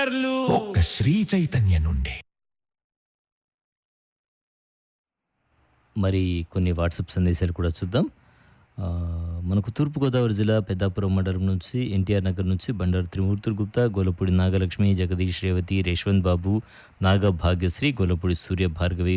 స్కూటర్లు ఒక్క శ్రీ చైతన్య నుండి. మరి కొన్ని వాట్సాప్ సందేశాలు కూడా చూద్దాం. మనకు తూర్పుగోదావరి జిల్లా పెద్దాపురం మండలం నుంచి ఎన్టీఆర్ నగర్ నుంచి బండారు త్రిమూర్తులు గుప్తా, గోలపూడి నాగలక్ష్మి, జగదీష్ రేవతి, రేష్వంత్ బాబు, నాగ భాగ్యశ్రీ, గోలపూడి సూర్య భార్గవి